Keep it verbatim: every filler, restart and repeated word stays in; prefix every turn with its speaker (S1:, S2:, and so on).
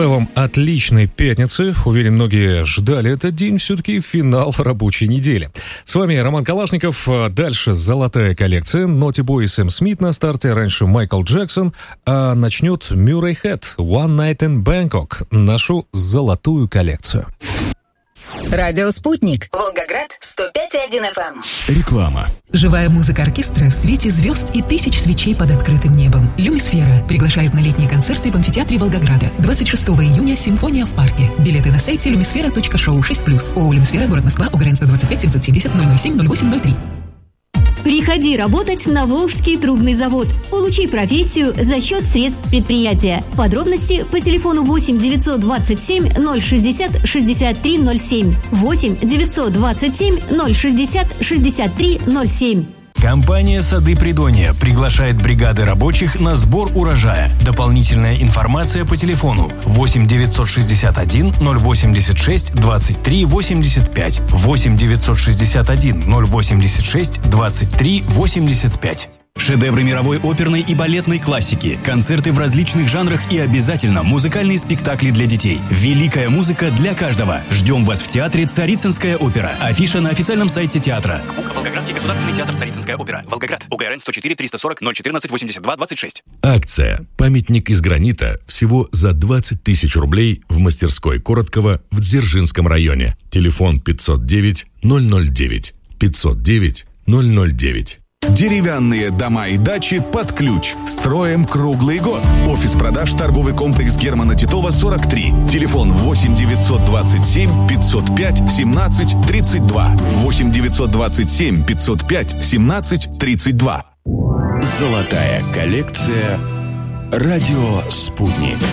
S1: Желаю вам отличной пятницы. Уверен, многие ждали этот день. Все-таки финал рабочей недели. С вами Роман Калашников. Дальше золотая коллекция. Naughty Boy и Сэм Смит на старте. Раньше Майкл Джексон. А начнет Мюррей Хэт. One Night in Bangkok. Нашу золотую коллекцию.
S2: Радио «Спутник». Волгоград, сто пять и один эф эм.
S3: Реклама.
S4: Живая музыка оркестра в свете звезд и тысяч свечей под открытым небом. «Люмисфера» приглашает на летние концерты в амфитеатре Волгограда. двадцать шестого июня «Симфония в парке». Билеты на сайте люмисфера точка шоу шесть плюс. ООО «Люмисфера», город Москва, ОГРН сто двадцать пять семьсот семьдесят ноль ноль семь ноль восемь ноль три.
S5: Приходи работать на Волжский трубный завод. Получи профессию за счет средств предприятия. Подробности по телефону восемь девятьсот двадцать семь ноль шестьдесят шестьдесят три ноль семь. восемь девятьсот двадцать семь ноль шестьдесят шестьдесят три ноль семь.
S3: Компания «Сады Придонья» приглашает бригады рабочих на сбор урожая. Дополнительная информация по телефону восемь девятьсот шестьдесят один ноль восемьдесят шесть двадцать три восемьдесят пять, восемь девятьсот шестьдесят один ноль восемьдесят шесть двадцать три восемьдесят пять. Шедевры мировой оперной и балетной классики, концерты в различных жанрах и обязательно музыкальные спектакли для детей. Великая музыка для каждого. Ждем вас в театре «Царицынская опера». Афиша на официальном сайте театра. Волгоградский государственный театр «Царицынская опера». Волгоград. ОГРН сто четыре триста сорок ноль четырнадцать восемьдесят два двадцать шесть.
S6: Акция «Памятник из гранита» всего за двадцать тысяч рублей в мастерской Короткова в Дзержинском районе. Телефон пятьсот девять ноль ноль девять пятьсот девять ноль ноль девять.
S7: Деревянные дома и дачи под ключ. Строим круглый год. Офис продаж, торговый комплекс Германа Титова, сорок три. Телефон восемь девятьсот двадцать семь пятьсот пять семнадцать тридцать два. восемь девятьсот двадцать семь пятьсот пять семнадцать тридцать два.
S3: Золотая коллекция. Радио «Спутник».